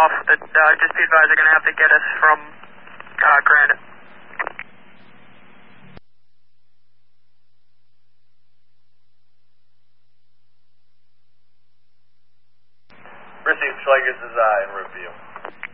off, but just be advised they're going to have to get us from Granite. Received. Schlegers is en route for you.